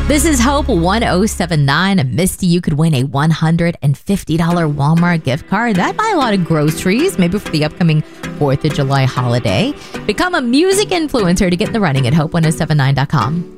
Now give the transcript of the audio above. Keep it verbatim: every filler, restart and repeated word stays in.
This is Hope one oh seven nine. Misty, you could win a one hundred fifty dollars Walmart gift card. That'd buy a lot of groceries, maybe for the upcoming fourth of July holiday. Become a music influencer to get in the running at hope one oh seven nine dot com.